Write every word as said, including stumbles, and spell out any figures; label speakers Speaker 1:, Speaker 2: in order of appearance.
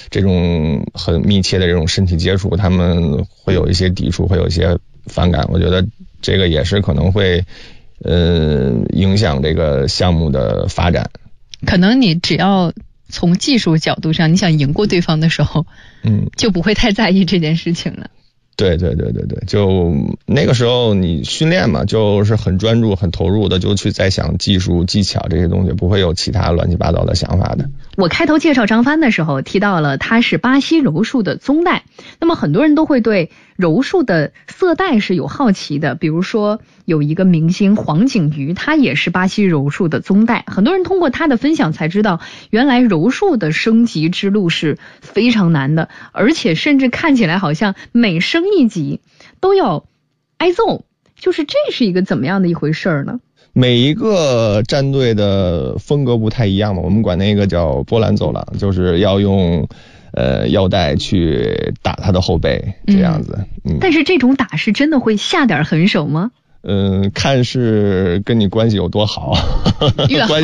Speaker 1: 这种很密切的这种身体接触，他们会有一些抵触，会有一些反感。我觉得这个也是可能会呃影响这个项目的发展。
Speaker 2: 可能你只要从技术角度上，你想赢过对方的时候，嗯，就不会太在意这件事情了。
Speaker 1: 对对对对对，就那个时候你训练嘛，就是很专注很投入的，就去在想技术技巧这些东西，不会有其他乱七八糟的想法的。
Speaker 2: 我开头介绍张帆的时候提到了他是巴西柔术的宗代，那么很多人都会对柔术的色带是有好奇的，比如说有一个明星黄景瑜，他也是巴西柔术的宗代，很多人通过他的分享才知道，原来柔术的升级之路是非常难的，而且甚至看起来好像每升一级都要挨揍，就是这是一个怎么样的一回事呢？
Speaker 1: 每一个战队的风格不太一样嘛，我们管那个叫波兰走廊，就是要用呃腰带去打他的后背这样子。
Speaker 2: 嗯嗯、但是这种打是真的会下点狠手吗？
Speaker 1: 嗯，看是跟你关系有多好，
Speaker 2: 越好